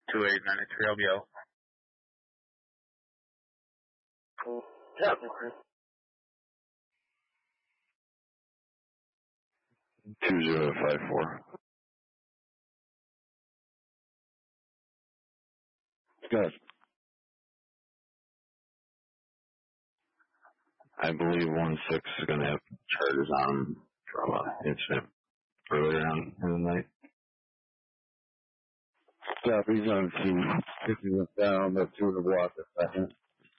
2893, I'll be out. Yeah. 2054. Good. I believe 1-6 is going to have charges on him from an incident earlier on in the night. Stop, he's on scene. Picking us down, but 2 to block a second.